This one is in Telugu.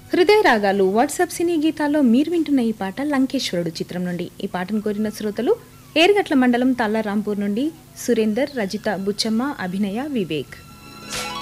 హృదయ రాగాలు వాట్సాప్ సినీ గీతాల్లో మీరు వింటున్న ఈ పాట లంకేశ్వరుడు చిత్రం నుండి. ఈ పాటను కోరిన శ్రోతలు ఏర్గట్ల మండలం తాళ్లరాంపూర్ నుండి సురేందర్, రజిత, బుచ్చమ్మ, అభినయ, వివేక్.